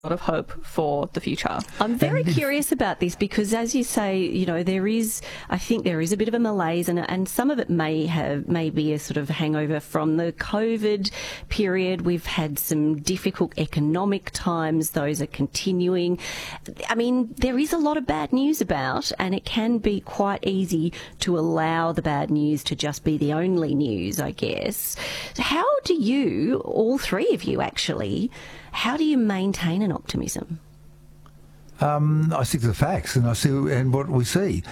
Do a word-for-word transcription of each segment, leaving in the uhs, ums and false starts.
lot of hope for the future. I'm very curious about this because, as you say, you know, there is, I think there is a bit of a malaise, and and some of it may have may be a sort of hangover from the COVID period. We've had some difficult economic times; those are continuing. I mean, there is a lot of bad news about, and it can be quite easy to allow the bad news to just be the only news, I guess. How do you, all three of you actually, how do you maintain an optimism? Um, I stick to the facts, and I see and what we see.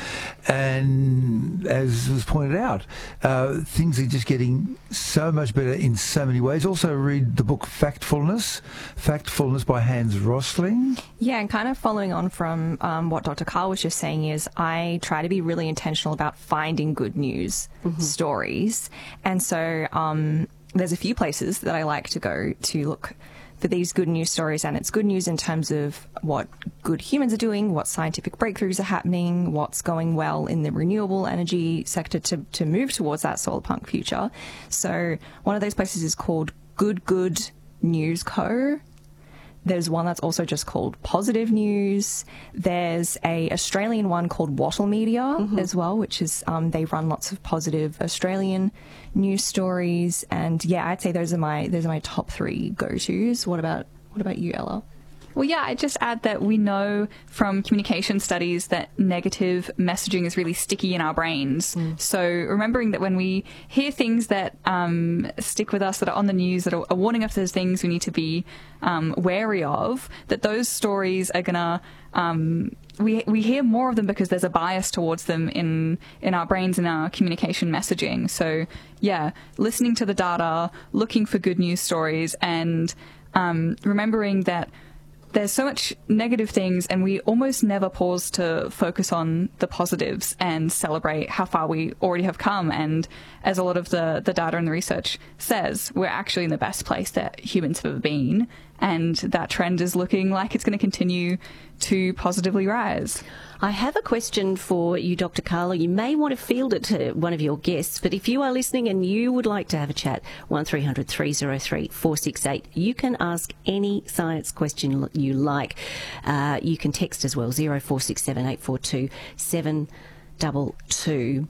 And as was pointed out, uh, things are just getting so much better in so many ways. Also, read the book Factfulness, Factfulness by Hans Rosling. Yeah, and kind of following on from um, what Doctor Karl was just saying is I try to be really intentional about finding good news mm-hmm. stories. And so um, there's a few places that I like to go to look for these good news stories, and it's good news in terms of what good humans are doing, what scientific breakthroughs are happening, what's going well in the renewable energy sector to, to move towards that solar punk future. So one of those places is called Good Good News Co. There's one that's also just called Positive News. There's a Australian one called Wattle Media mm-hmm. as well, which is um, they run lots of positive Australian news stories. And yeah, I'd say those are my those are my top three go-tos. What about what about you, Ella? Well, yeah, I'd just add that we know from communication studies that negative messaging is really sticky in our brains. Mm. So remembering that when we hear things that um, stick with us, that are on the news, that are, are warning us there's things we need to be um, wary of, that those stories are going to... Um, we we hear more of them because there's a bias towards them in, in our brains and our communication messaging. So, yeah, listening to the data, looking for good news stories, and um, remembering that there's so much negative things, and we almost never pause to focus on the positives and celebrate how far we already have come. And as a lot of the, the data and the research says, we're actually in the best place that humans have ever been. And that trend is looking like it's going to continue to positively rise. I have a question for you, Doctor Karl. You may want to field it to one of your guests, but if you are listening and you would like to have a chat, one three hundred three oh three four six eight, you can ask any science question you like. Uh, you can text as well, zero four six seven eight four two seven two two.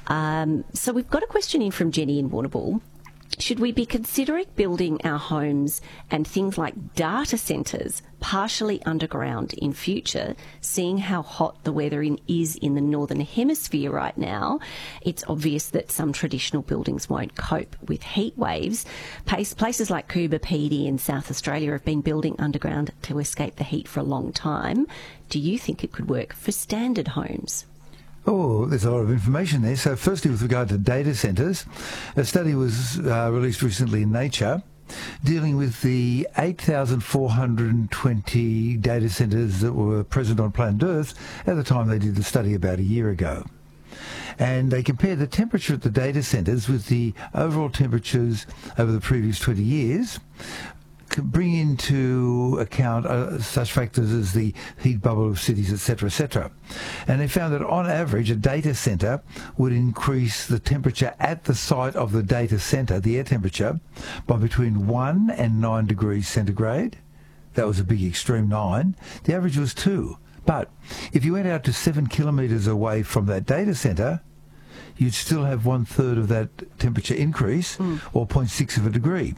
Um, so we've got a question in from Jenny in Warrnambool. Should we be considering building our homes and things like data centres partially underground in future, seeing how hot the weather in, is in the Northern Hemisphere right now? It's obvious that some traditional buildings won't cope with heat waves. Places like Coober Pedy in South Australia have been building underground to escape the heat for a long time. Do you think it could work for standard homes? Oh, there's a lot of information there. So firstly, with regard to data centres, a study was uh, released recently in Nature dealing with the eight thousand four hundred twenty data centres that were present on planet Earth at the time they did the study about a year ago. And they compared the temperature at the data centres with the overall temperatures over the previous twenty years, bring into account uh, such factors as the heat bubble of cities, et cetera, et cetera. And they found that on average, a data centre would increase the temperature at the site of the data centre, the air temperature, by between one and nine degrees centigrade. That was a big extreme, nine. The average was two. But if you went out to seven kilometres away from that data centre, you'd still have one-third of that temperature increase, mm. or zero point six of a degree.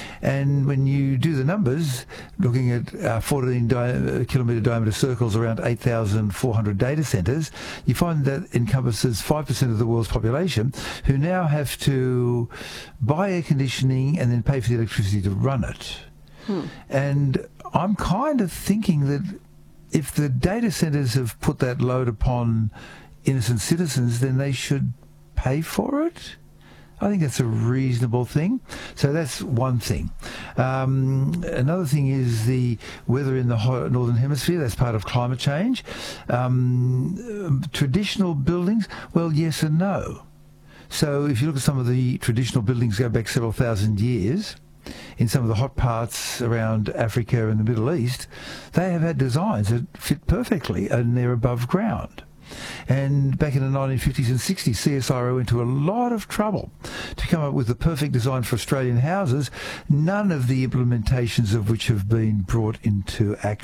And when you do the numbers, looking at uh, fourteen di- kilometre diameter circles around eight thousand four hundred data centres, you find that encompasses five percent of the world's population who now have to buy air conditioning and then pay for the electricity to run it. Mm. And I'm kind of thinking that if the data centres have put that load upon innocent citizens, then they should pay for it. I think that's a reasonable thing. So that's one thing. Um, another thing is the weather in the hot Northern Hemisphere. That's part of climate change. Um, traditional buildings, well, yes and no. So if you look at some of the traditional buildings go back several thousand years, in some of the hot parts around Africa and the Middle East, they have had designs that fit perfectly and they're above ground. And back in the nineteen fifties and sixties, C S I R O went to a lot of trouble to come up with the perfect design for Australian houses, none of the implementations of which have been brought into action.